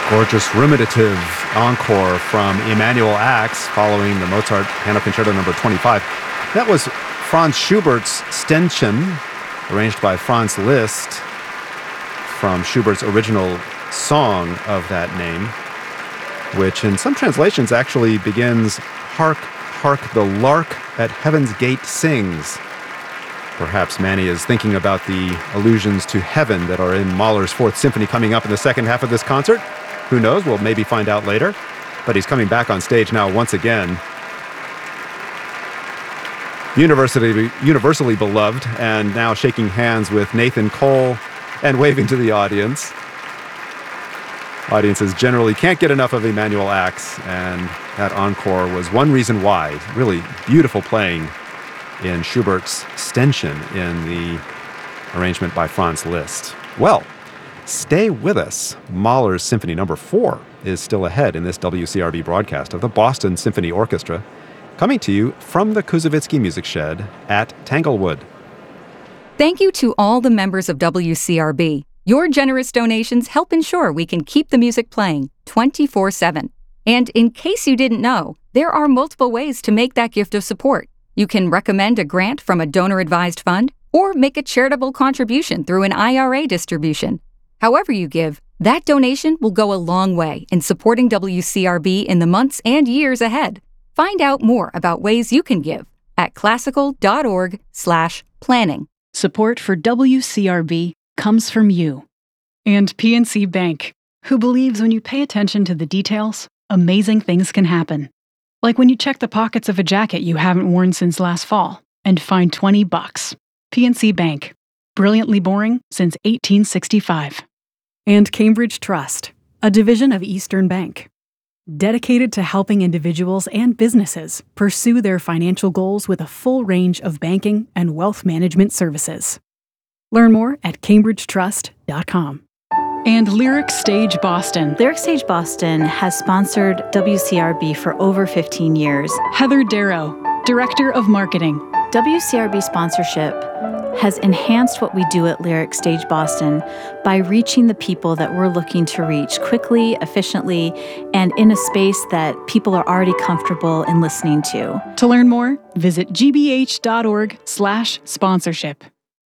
Gorgeous ruminative encore from Emanuel Ax following the Mozart Piano Concerto No. 25. That was Franz Schubert's Ständchen, arranged by Franz Liszt from Schubert's original song of that name, which in some translations actually begins, "Hark, hark, the lark at heaven's gate sings." Perhaps Manny is thinking about the allusions to heaven that are in Mahler's Fourth Symphony coming up in the second half of this concert. Who knows? We'll maybe find out later. But he's coming back on stage now once again. Universally beloved, and now shaking hands with Nathan Cole and waving to the audience. Audiences generally can't get enough of Emanuel Ax, and that encore was one reason why. Really beautiful playing in Schubert's Ständchen in the arrangement by Franz Liszt. Well, stay with us. Mahler's Symphony No. 4 is still ahead in this WCRB broadcast of the Boston Symphony Orchestra, coming to you from the Kuzovitsky Music Shed at Tanglewood. Thank you to all the members of WCRB. Your generous donations help ensure we can keep the music playing 24/7. And in case you didn't know, there are multiple ways to make that gift of support. You can recommend a grant from a donor-advised fund or make a charitable contribution through an IRA distribution. However you give, that donation will go a long way in supporting WCRB in the months and years ahead. Find out more about ways you can give at classical.org/planning. Support for WCRB comes from you. And PNC Bank, who believes when you pay attention to the details, amazing things can happen. Like when you check the pockets of a jacket you haven't worn since last fall and find $20. PNC Bank, brilliantly boring since 1865. And Cambridge Trust, a division of Eastern Bank, dedicated to helping individuals and businesses pursue their financial goals with a full range of banking and wealth management services. Learn more at cambridgetrust.com. And Lyric Stage Boston. Lyric Stage Boston has sponsored WCRB for over 15 years. Heather Darrow, Director of Marketing. WCRB sponsorship has enhanced what we do at Lyric Stage Boston by reaching the people that we're looking to reach quickly, efficiently, and in a space that people are already comfortable in listening to. To learn more, visit gbh.org/sponsorship.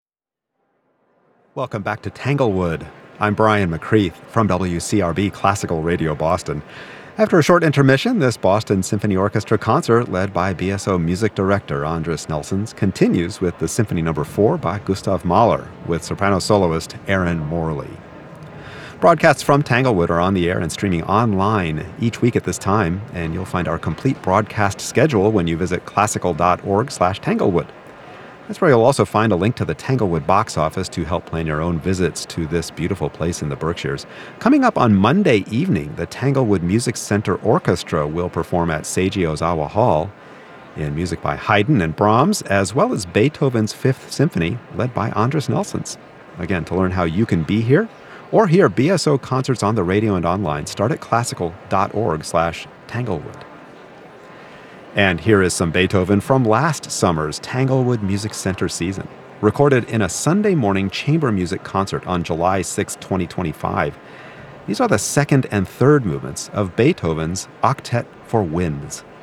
Welcome back to Tanglewood. I'm Brian McCreath from WCRB Classical Radio Boston. After a short intermission, this Boston Symphony Orchestra concert, led by BSO Music Director Andris Nelsons, continues with the Symphony No. 4 by Gustav Mahler, with soprano soloist Erin Morley. Broadcasts from Tanglewood are on the air and streaming online each week at this time, and you'll find our complete broadcast schedule when you visit classical.org/Tanglewood. That's where you'll also find a link to the Tanglewood box office to help plan your own visits to this beautiful place in the Berkshires. Coming up on Monday evening, the Tanglewood Music Center Orchestra will perform at Seiji Ozawa Hall in music by Haydn and Brahms, as well as Beethoven's Fifth Symphony, led by Andris Nelsons. Again, to learn how you can be here or hear BSO concerts on the radio and online, start at classical.org/Tanglewood. And here is some Beethoven from last summer's Tanglewood Music Center season, recorded in a Sunday morning chamber music concert on July 6, 2025. These are the second and third movements of Beethoven's Octet for Winds.